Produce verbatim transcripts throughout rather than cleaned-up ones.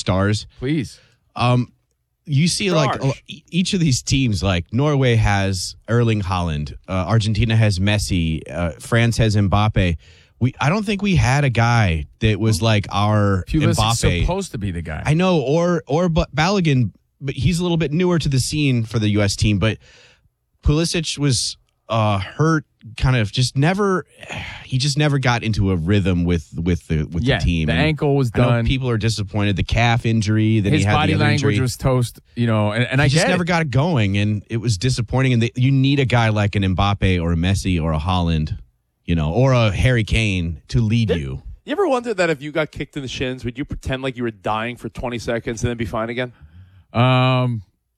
stars. Please. Um, you see, Gosh. like each of these teams, like Norway has Erling Haaland, uh, Argentina has Messi, uh, France has Mbappe. We, I don't think we had a guy that was like our Pulis Mbappe. is supposed to be the guy. I know, or or but Balogun, but he's a little bit newer to the scene for the U S team. But Pulisic was uh, hurt, kind of just never. He just never got into a rhythm with with the with yeah, the team. the And ankle was I know done. people are disappointed. The calf injury, then His he had body the other language injury. was toast, you know, and, and I He just get never it. got it going, and it was disappointing. And they, you need a guy like an Mbappe or a Messi or a Haaland, you know, or a Harry Kane to lead you. You ever wonder that if you got kicked in the shins, would you pretend like you were dying for twenty seconds and then be fine again? Um,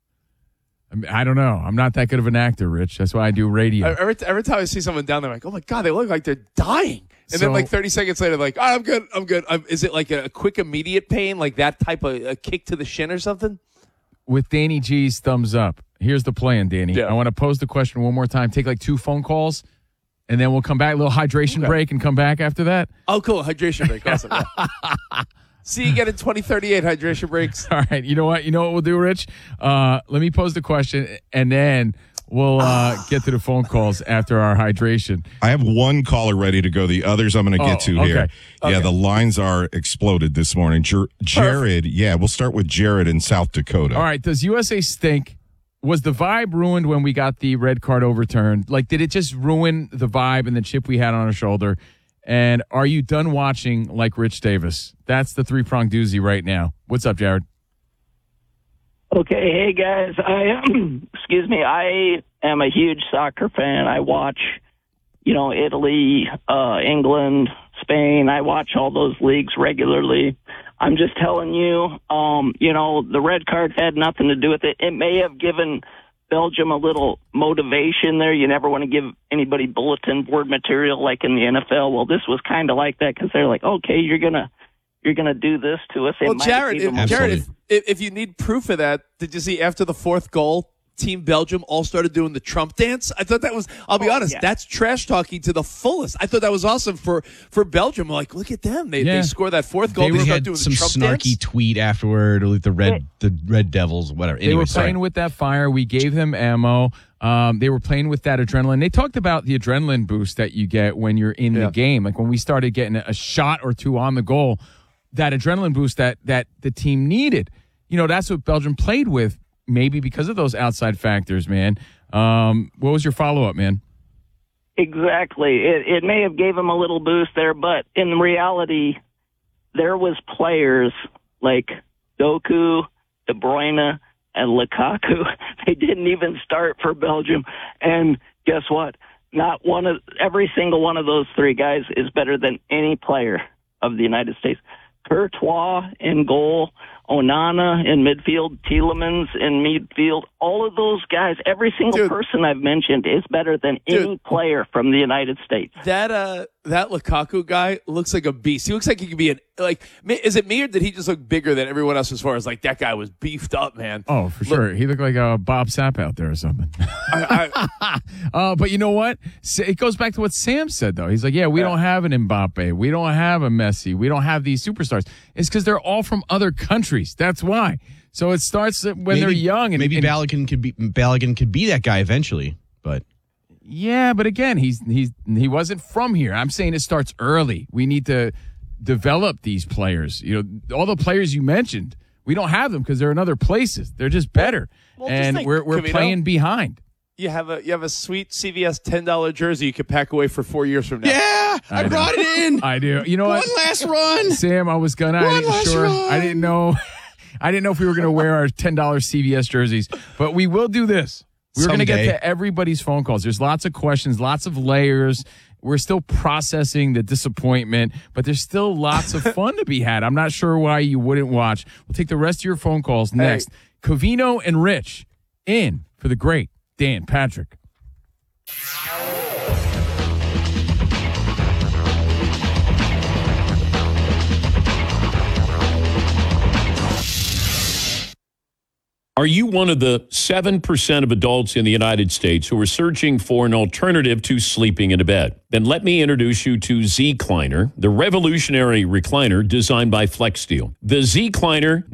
I mean, I don't know. I'm not that good of an actor, Rich. That's why I do radio. Every, every time I see someone down there, I'm like, oh my God, they look like they're dying. And So- then like thirty seconds later, like, oh, I'm good, I'm good. Um, is it like a, a quick, immediate pain, like that type of a kick to the shin or something? With Danny G's thumbs up. Here's the plan, Danny. Yeah. I want to pose the question one more time. Take like two phone calls, and then we'll come back, a little hydration Okay. break, and come back after that. Oh, cool. Hydration break. Awesome. Yeah. See you again in twenty thirty-eight hydration breaks. All right. You know what? You know what we'll do, Rich? Uh, let me pose the question, and then we'll uh, get to the phone calls after our hydration. I have one caller ready to go. The others I'm going to get Oh, to okay. here. Yeah, Okay. the lines are exploded this morning. Jer- Jared, yeah, we'll start with Jared in South Dakota. All right. Does U S A stink? Was the vibe ruined when we got the red card overturned? Like, did it just ruin the vibe and the chip we had on our shoulder? And are you done watching like Rich Davis? That's the three-prong doozy right now. What's up, Jared? Okay, hey guys. I excuse me. I am a huge soccer fan. I watch, you know, Italy, uh, England, Spain. I watch all those leagues regularly. I'm just telling you, um, you know, the red card had nothing to do with it. It may have given Belgium a little motivation there. You never want to give anybody bulletin board material like in the N F L. Well, this was kind of like that because they're like, okay, you're gonna you're gonna do this to us. It Well, might have Jared, given if, them- Jared, if, if if you need proof of that, did you see after the fourth goal, Team Belgium all started doing the Trump dance? I thought that was, I'll be Oh, honest, yeah. that's trash talking to the fullest. I thought that was awesome for, for Belgium. Like, look at them. They, Yeah. they score that fourth goal. They, They, start had doing some the Trump snarky dance. tweet afterward, or like the red the Red Devils, whatever. They Anyway, were sorry. playing with that fire. We gave them ammo. Um, they were playing with that adrenaline. They talked about the adrenaline boost that you get when you're in Yeah. the game. Like when we started getting a shot or two on the goal, that adrenaline boost that that the team needed. You know, that's what Belgium played with, maybe because of those outside factors, man. Um, what was your follow-up, man? Exactly. It, it may have gave him a little boost there, but in reality, there was players like Doku, De Bruyne, and Lukaku. They didn't even start for Belgium. And guess what? Not one of every single one of those three guys is better than any player of the United States. Courtois in goal, Onana in midfield, Tielemans in midfield. All of those guys, every single Dude. person I've mentioned is better than Dude. any player from the United States. That uh, that Lukaku guy looks like a beast. He looks like he could be an like. me- Is it me or did he just look bigger than everyone else? As far as like that guy was beefed up, man. Oh, for Look- sure. He looked like a Bob Sapp out there or something. I, I, Uh, but you know what? Sa- It goes back to what Sam said, though. He's like, yeah, we Yeah. don't have an Mbappe. We don't have a Messi. We don't have these superstars. It's because they're all from other countries. That's why. So it starts when Maybe- they're young. And, maybe and- Balogun could be Balogun could be that guy eventually, but Yeah, but again, he's he's he wasn't from here. I'm saying it starts early. We need to develop these players. You know, all the players you mentioned, we don't have them because they're in other places. They're just better, Well, just and think, we're we're Cavino. playing behind. you have a you have a sweet C V S ten dollar jersey you could pack away for four years from now. yeah, I, I know. brought it in. I do. You know One what? last run. Sam, I was gonna. I One didn't last sure. run. I didn't know. I didn't know if we were gonna wear our ten dollar C V S jerseys, but we will do this. We're gonna get Someday. to everybody's phone calls. There's lots of questions, lots of layers. We're still processing the disappointment, but there's still lots of fun to be had. I'm not sure why you wouldn't watch. We'll take the rest of your phone calls next. Covino and Rich in for the great Dan Patrick. Are you one of the seven percent of adults in the United States who are searching for an alternative to sleeping in a bed? Then let me introduce you to Z-Cliner, the revolutionary recliner designed by FlexSteel. The Z-Cliner